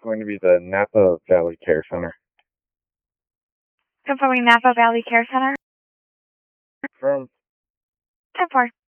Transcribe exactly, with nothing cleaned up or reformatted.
going to be the Napa Valley Care Center. Confirming Napa Valley Care Center. From ten four.